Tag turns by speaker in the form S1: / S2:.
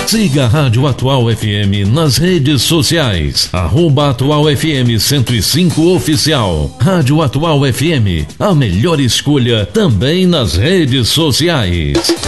S1: Siga a Rádio Atual FM nas redes sociais. @Atual FM 105 Oficial. Rádio Atual FM, a melhor escolha também nas redes sociais.